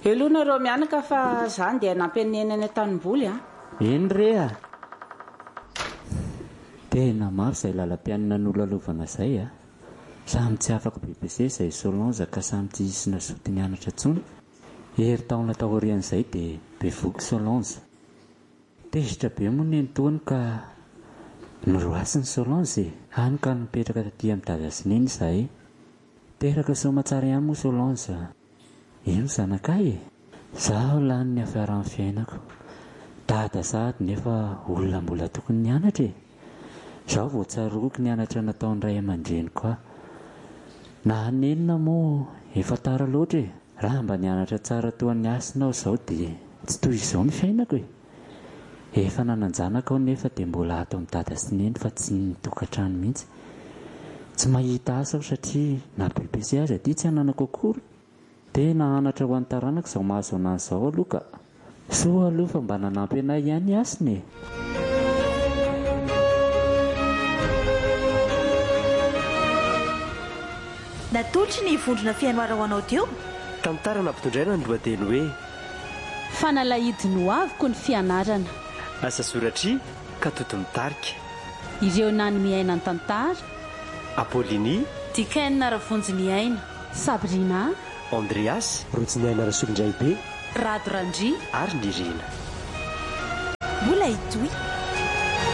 Elonareo mianaka fa zany dia nampianena any tanimboly eny rea tena maro izay lalam-pianina n'olalovana izay samy tsy afaka BBC izay Solange ka samy tsy isina zoty nianatra intsony. Hery taona taorian'izay dia bevoky Solange. Tezitra be moa ny entony ka niroasiny Solange hany ka nipetraka taty amin'ny dada sy neny izahay. Teraka soamantsara ihany moa Solange. Ino zanakay zaho lany ny hafiaran'ny fiainako. Dada sahady nefa olona mbola tokony nianatra zaho vao tsaroako nianatra nataon'ny ray aman-dreniko na nenina moa efa tara loatra raha mba nianatra tsara toa ny asinao izao dia tsy toy izao ny fiainako efa nananjanaka aho nefa dia mbola ato amin'ny dada sy neny fa tsy nitokantrano mihitsy. Tsy mahita asa aho satria na BBC azy aty tsy ananako akory. Tena anatra ho an'ny taranaka izao mahazo anazy izao aloha ka soa aloha fa mba nanampy anay ihany asiny. Natolotry ny vondrona fianoarana ho anao teo? Tantara nampitondraina ny lohateny hoe fanalahidiny ho aviko ny fianarana. Asa soratria ka toto mitarika. Ireo nany miaina ny tantara: Apollinie, Diken Ravonjy aina, Sabrina, Andreas, Rotsiny Rasolindray be, Rado Randry ary Nirina. Mbola itoy